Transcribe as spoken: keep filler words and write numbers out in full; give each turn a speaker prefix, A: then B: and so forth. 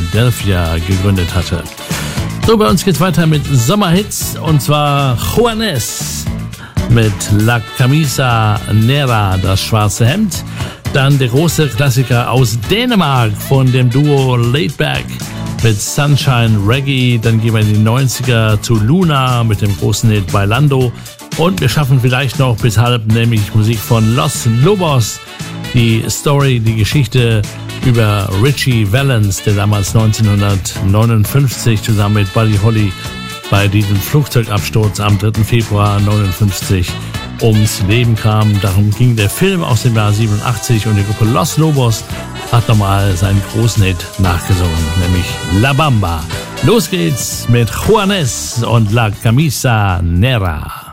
A: Philadelphia gegründet hatte. So, bei uns geht's weiter mit Sommerhits, und zwar Juanes mit La Camisa Negra, das schwarze Hemd. Dann der große Klassiker aus Dänemark von dem Duo Laidback mit Sunshine Reggae. Dann gehen wir in die neunziger zu Luna mit dem großen Hit Bailando. Und wir schaffen vielleicht noch bis halb, nämlich Musik von Los Lobos. Die Story, die Geschichte über Richie Valens, der damals neunzehnhundertneunundfünfzig zusammen mit Buddy Holly bei diesem Flugzeugabsturz am dritten Februar neunundfünfzig ums Leben kam. Darum ging der Film aus dem Jahr siebenundachtzig, und die Gruppe Los Lobos hat nochmal seinen großen Hit nachgesungen, nämlich La Bamba. Los geht's mit Juanes und La Camisa Negra.